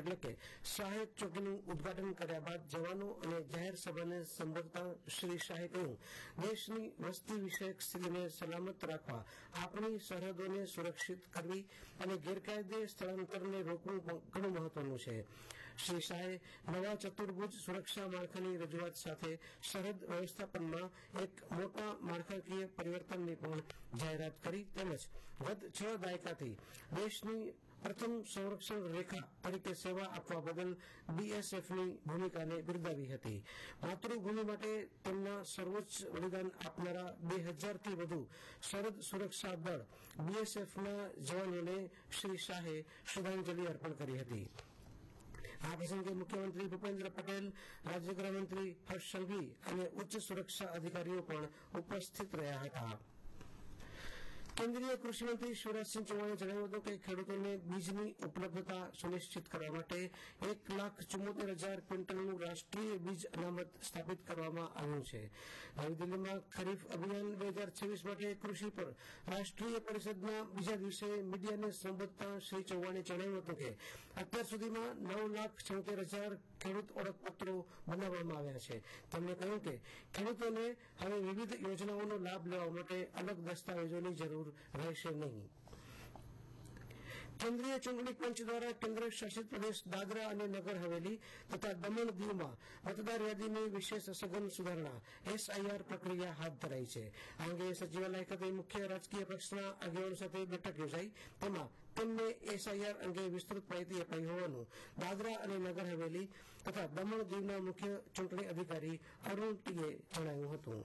એટલે કે સહાયક ચોકીનું ઉદઘાટન કર્યા બાદ જવાનો અને જાહેર સભાને સંબોધતા શ્રી શાહે કહ્યું, દેશની વસ્તી વિષયક સ્થિતિને સલામત રાખવા આપણી સરહદોને સુરક્ષિત કરવી અને ગેરકાયદે સ્થળાંતરને રોકવું ઘણું મહત્વનું છે. શ્રી શાહે નવા ચતુર્ભુજ સુરક્ષા માળખાની રજૂઆત સાથે સરહદ વ્યવસ્થાપનમાં એક મોટા માળખાકીય પરિવર્તનની પણ જાહેરાત કરી તેમજ ગત 6 દાયકાથી દેશની પ્રથમ સંરક્ષણ રેખા તરીકે સેવા આપવા બદલ બીએસએફની ભૂમિકાને બિરદાવી હતી. માતૃભૂમિ માટે તેમના સર્વોચ્ચ બલિદાન આપનારા 2000થી વધુ સરહદ સુરક્ષા દળ બીએસએફના જવાનોને શ્રી શાહે શ્રદ્ધાંજલિ અર્પણ કરી હતી. આ પ્રસંગે મુખ્યમંત્રી ભૂપેન્દ્ર પટેલ, રાજ્ય ગૃહમંત્રી હર્ષ સંઘવી અને ઉચ્ચ સુરક્ષા અધિકારીઓ પણ ઉપસ્થિત રહ્યા હતા. કેન્દ્રીય કૃષિમંત્રી શિવરાજસિંહ ચૌહાણે જણાવ્યું હતું કે ખેડૂતોને બીજની ઉપલબ્ધતા સુનિશ્ચિત કરવા માટે 1,74,000 ક્વિન્ટલનું રાષ્ટ્રીય બીજ અનામત સ્થાપિત કરવામાં આવ્યું છે. નવી દિલ્હીમાં ખરીફ અભિયાન 2026 માટે કૃષિ પર રાષ્ટ્રીય પરિષદના બીજા દિવસે મીડિયાને સંબોધતા શ્રી ચૌહાણે જણાવ્યું હતું કે અત્યાર સુધીમાં 9,76,000 ખેડૂત ઓળખપત્રો બનાવવામાં આવ્યા છે. તેમણે કહ્યું કે ખેડૂતોને હવે વિવિધ યોજનાઓનો લાભ લેવા માટે અલગ દસ્તાવેજોની જરૂર રહેશે નહીં. કેન્દ્રીય ચૂંટણી પંચ દ્વારા કેન્દ્ર શાસિત પ્રદેશ દાદરા અને નગર હવેલી તથા દમણ દીવમાં મતદાર યાદીની વિશેષ સઘન સુધારણા એસઆઈઆર પ્રક્રિયા હાથ ધરાઈ છે. આ અંગે સચિવાલય ખાતે મુખ્ય રાજકીય પક્ષના આગેવાનો સાથે બેઠક યોજાઈ તેમાં તેમને એસઆઈઆર અંગે વિસ્તૃત માહિતી અપાઈ હોવાનું દાદરા અને નગર હવેલી તથા દમણ દીવના મુખ્ય ચૂંટણી અધિકારી અરુણ ટીએ જણાવ્યું હતું.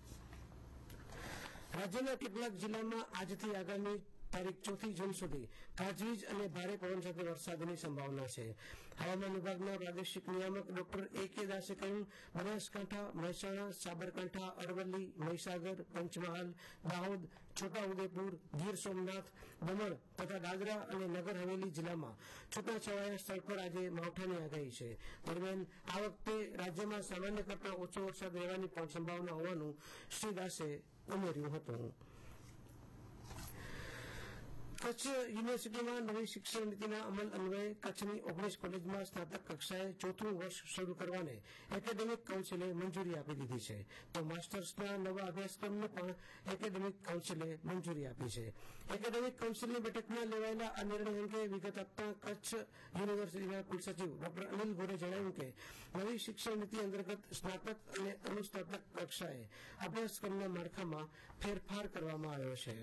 રાજ્યના કેટલાક જિલ્લામાં આજથી આગામી તારીખ 4 જૂન સુધી ગાજવીજ અને ભારે પવન સાથે વરસાદની સંભાવના છે. હવામાન વિભાગના પ્રાદેશિક નિયામક ડોક્ટર એ.કે. દાસે કહ્યું, બનાસકાંઠા, મહેસાણા, સાબરકાંઠા, અરવલ્લી, મહીસાગર, પંચમહાલ, દાહોદ, છોટાઉદેપુર, ગીર સોમનાથ, દમણ તથા દાદરા અને નગર હવેલી જિલ્લામાં છૂટાછવાયા સ્થળ પર આજે માવઠાની આગાહી છે. દરમિયાન આ વખતે રાજ્યમાં સામાન્ય કરતાં ઓછો વરસાદ રહેવાની પણ સંભાવના હોવાનું શ્રી દાસે ઉમેર્યું હતું. કચ્છ યુનિવર્સિટીમાં નવી શિક્ષણ નીતિના અમલ અન્વયે કચ્છની 19 કોલેજમાં સ્નાતક કક્ષાએ 4થું વર્ષ શરૂ કરવાને એકેડેમિક કાઉન્સિલે મંજૂરી આપી દીધી છે, તો માસ્ટર્સના નવા અભ્યાસક્રમને પણ એકેડેમિક કાઉન્સિલે મંજૂરી આપી છે. એકેડેમિક કાઉન્સિલની બેઠકમાં લેવાયેલા આ નિર્ણય અંગે વિગત આપતા કચ્છ યુનિવર્સિટીના કુલસચિવ ડોક્ટર અનિલ ગોરે જણાવ્યું કે નવી શિક્ષણ નીતિ અંતર્ગત સ્નાતક અને અનુસ્નાતક કક્ષાએ અભ્યાસક્રમના માળખામાં ફેરફાર કરવામાં આવ્યો છે.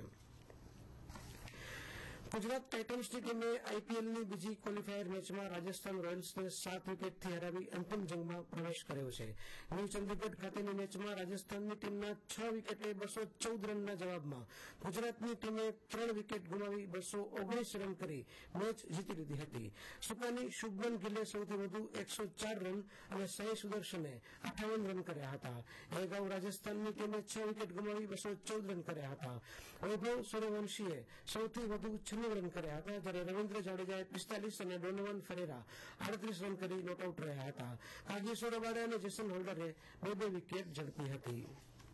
ગુજરાત ટાઇટન્સની ટીમે આઈપીએલની બીજી ક્વોલિફાયર મેચમાં રાજસ્થાન રોયલ્સને 7 વિકેટથી હરાવી અંતિમ જંગમાં પ્રવેશ કર્યો છે. ન્યૂ ચંદીગઢ ખાતેની મેચમાં રાજસ્થાનની ટીમના 6 વિકેટે 214 રનના જવાબમાં ગુજરાતની ટીમે 3 વિકેટ ગુમાવી 219 રન કરી મેચ જીતી લીધી હતી. સુકાની શુભમન ગિલે સૌથી વધુ 104 રન અને સાઈ સુદર્શને 58 રન કર્યા હતા. એ અગાઉ રાજસ્થાનની ટીમે 6 વિકેટ ગુમાવી 214 રન કર્યા હતા. વૈભવ સૂર્યવંશીએ સૌથી વધુ રન કર્યા હતા, જ્યારે રવિન્દ્ર જાડેજાએ 45 અને ડોનોવન ફરેરા 38 રન કરી નોટ આઉટ રહ્યા હતા. કાગિસો રબાડે અને જેસન હોલ્ડરે 2 વિકેટ ઝડપી હતી.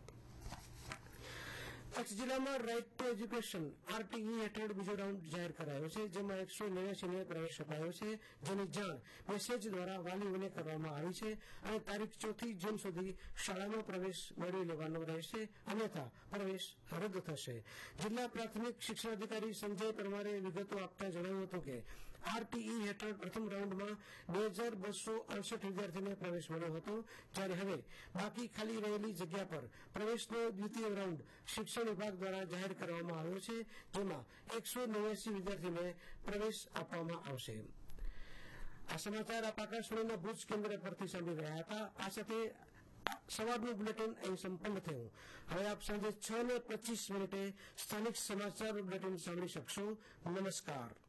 કચ્છ જિલ્લામાં રાઇટ ટુ એજ્યુકેશન આરટીઈ હેઠળ બીજો રાઉન્ડ જાહેર કરાયો છે, જેમાં 189ને પ્રવેશ અપાયો છે, જેની જાણ મેસેજ દ્વારા વાલીઓને કરવામાં આવી છે અને તારીખ 4 જૂન સુધી શાળામાં પ્રવેશ મેળવી લેવાનો રહેશે, અન્યથા પ્રવેશ રદ થશે. જિલ્લા પ્રાથમિક શિક્ષણાધિકારી સંજય પરમારે વિગતો આપતા જણાવ્યું હતું કે આરટીઈ હેઠળ પ્રથમ રાઉન્ડમાં 2268 વિદ્યાર્થીઓને પ્રવેશ મળ્યો હતો, જ્યારે હવે બાકી ખાલી રહેલી જગ્યા પર પ્રવેશનો દ્વિતીય રાઉન્ડ શિક્ષણ વિભાગ દ્વારા જાહેર કરવામાં આવ્યો છે, જેમાં 189 વિદ્યાર્થીને પ્રવેશ આપવામાં આવશે. આ સમાચાર આપ આકાશવાણીના ભુજ કેન્દ્ર પરથી સાંભળી રહ્યા હતા. આ સાથે સવારનું બુલેટિન અહીં સંપન્ન થયું. હવે આપ સાંજે 6:25 સ્થાનિક સમાચાર બુલેટિન સાંભળી શકશો. નમસ્કાર.